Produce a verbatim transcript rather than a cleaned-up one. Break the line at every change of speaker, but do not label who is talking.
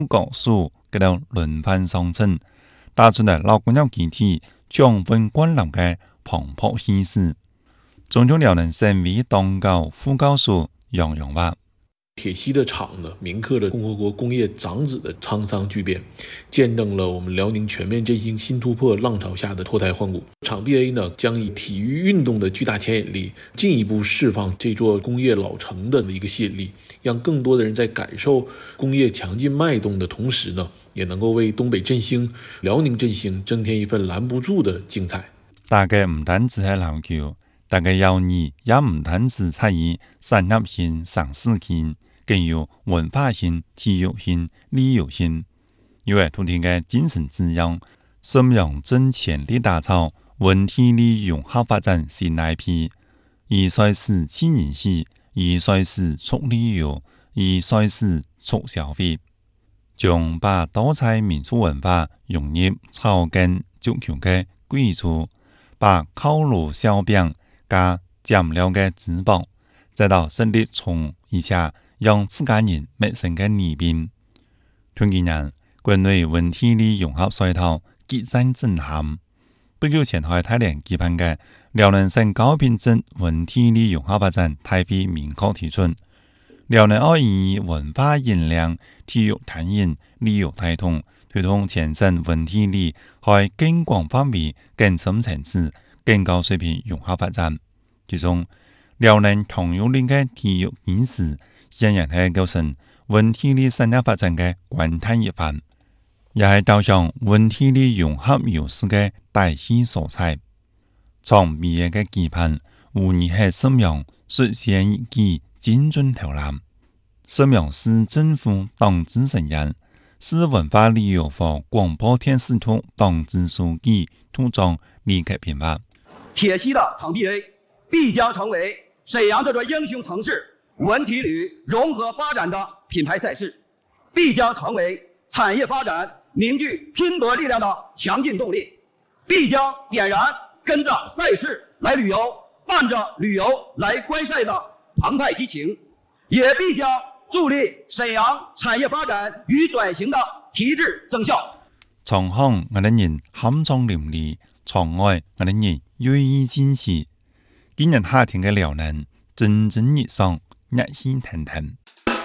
高速嗰度轮番上阵，打出嚟老官僚集体将分管流嘅磅礴气势。中中辽宁省委党高副高速杨永发。
铁西的厂呢，铭刻了共和国工业长子的沧桑巨变，见证了我们辽宁全面振兴新突破浪潮下的脱胎换骨。厂 B A 呢，将以体育运动的巨大牵引力，进一步释放这座工业老城的一个吸引力，让更多的人在感受工业强劲脉动的同时呢，也能够为东北振兴、辽宁振兴增添一份拦不住的精彩。
大概唔單止係籃球，大概友誼也唔單止在於產業性、上市性，更有文化性、體育性、旅遊性。因為土地嘅精神滋養，瀋陽正全力打造文體旅融合發展新 I P， 以賽事刺人氣，以賽事促旅遊，以賽事促消費，將把多彩民俗文化融入草根足球嘅貴處。把烤爐燒餅加醬料嘅滋補，再到實力從以下，讓自家人陌生嘅裏邊。團結人國內文體旅融合賽道激戰震撼。不久前喺大連舉辦嘅遼寧省高品質文體旅融合發展大會明確提出，遼寧要以文化引領、體育探引、旅遊帶動，推動全省文體旅喺更廣範圍、更深層次、更高水平融合發展。其中，遼寧強有力嘅體育意識，顯然係構成文體旅產業發展嘅關鍵一環，也係導向文體旅融合優勢嘅大勢所在。從畢業嘅期盼，無疑係瀋陽率先一舉精準投籃。瀋陽市政府黨支成員、市文化旅遊和廣播電視台黨支書記涂總李克平話：
鐵西的廠 B A 必將成為沈陽這座英雄城市文體旅融合發展的品牌賽事，必將成為產業發展凝聚拼搏力量的強勁動力，必將點燃跟着賽事來旅遊、伴着旅遊來觀賽的澎湃激情，也必將助力沈陽產業發展與轉型的提質增效。
長巷我哋人酣暢淋漓，場外我哋人銳意堅持。今年夏天嘅遼寧蒸蒸日上，熱氣騰騰。